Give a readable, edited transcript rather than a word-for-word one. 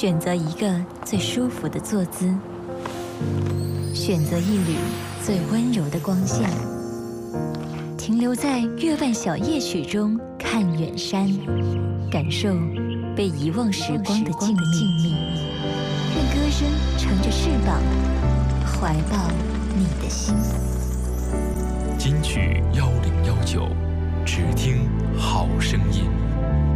选择一个最舒服的坐姿，选择一缕最温柔的光线，停留在月半小夜曲中看远山，感受被遗忘时光的静谧。愿歌声乘着翅膀，怀抱你的心。 金曲1019，只听好声音。